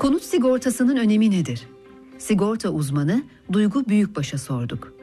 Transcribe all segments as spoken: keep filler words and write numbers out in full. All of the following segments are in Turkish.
Konut sigortasının önemi nedir? Sigorta uzmanı Duygu Büyükbaş'a sorduk.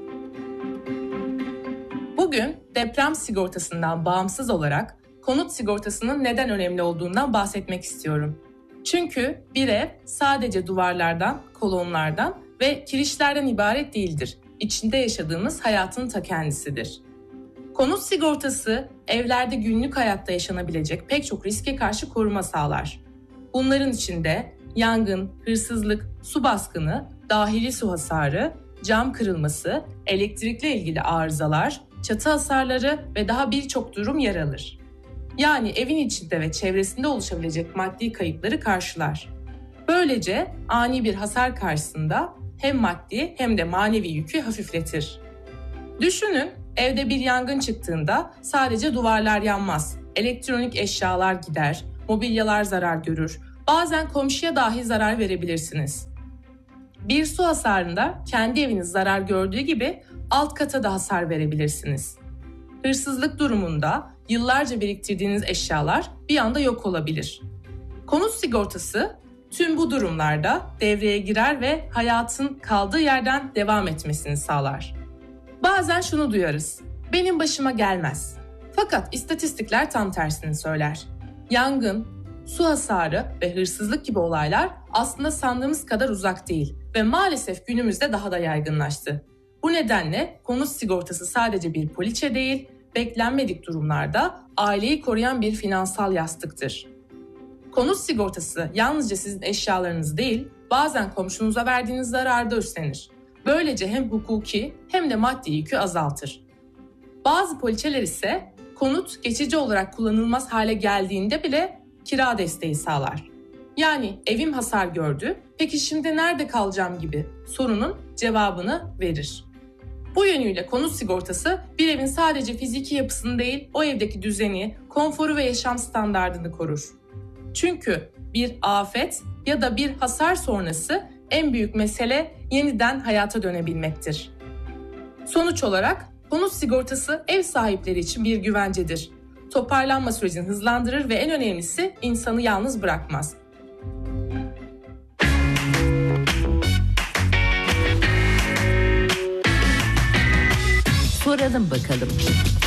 Bugün deprem sigortasından bağımsız olarak konut sigortasının neden önemli olduğundan bahsetmek istiyorum. Çünkü bir ev sadece duvarlardan, kolonlardan ve kirişlerden ibaret değildir. İçinde yaşadığımız hayatın ta kendisidir. Konut sigortası evlerde günlük hayatta yaşanabilecek pek çok riske karşı koruma sağlar. Bunların içinde yangın, hırsızlık, su baskını, dahili su hasarı, cam kırılması, elektrikle ilgili arızalar, çatı hasarları ve daha birçok durum yer alır. Yani evin içinde ve çevresinde oluşabilecek maddi kayıpları karşılar. Böylece ani bir hasar karşısında hem maddi hem de manevi yükü hafifletir. Düşünün, evde bir yangın çıktığında sadece duvarlar yanmaz, elektronik eşyalar gider, mobilyalar zarar görür, bazen komşuya dahi zarar verebilirsiniz. Bir su hasarında kendi eviniz zarar gördüğü gibi alt kata da hasar verebilirsiniz. Hırsızlık durumunda yıllarca biriktirdiğiniz eşyalar bir anda yok olabilir. Konut sigortası tüm bu durumlarda devreye girer ve hayatın kaldığı yerden devam etmesini sağlar. Bazen şunu duyarız, benim başıma gelmez. Fakat istatistikler tam tersini söyler. Yangın, su hasarı ve hırsızlık gibi olaylar aslında sandığımız kadar uzak değil ve maalesef günümüzde daha da yaygınlaştı. Bu nedenle konut sigortası sadece bir poliçe değil, beklenmedik durumlarda aileyi koruyan bir finansal yastıktır. Konut sigortası yalnızca sizin eşyalarınız değil, bazen komşunuza verdiğiniz zararı da üstlenir. Böylece hem hukuki hem de maddi yükü azaltır. Bazı poliçeler ise konut geçici olarak kullanılmaz hale geldiğinde bile kira desteği sağlar. Yani evim hasar gördü, peki şimdi nerede kalacağım gibi sorunun cevabını verir. Bu yönüyle konut sigortası bir evin sadece fiziki yapısını değil, o evdeki düzeni, konforu ve yaşam standardını korur. Çünkü bir afet ya da bir hasar sonrası en büyük mesele yeniden hayata dönebilmektir. Sonuç olarak konut sigortası ev sahipleri için bir güvencedir. Toparlanma sürecini hızlandırır ve en önemlisi insanı yalnız bırakmaz. Soralım bakalım.